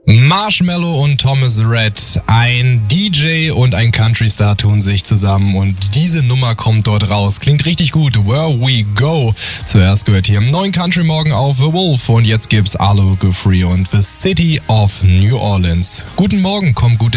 Marshmello und Thomas Rhett, ein DJ und ein Country-Star tun sich zusammen und diese Nummer kommt dort raus. Klingt richtig gut. Where We Go. Zuerst gehört hier im neuen Country Morgen auf The Wolf und jetzt gibt's Arlo Guthrie und The City of New Orleans. Guten Morgen, kommt gut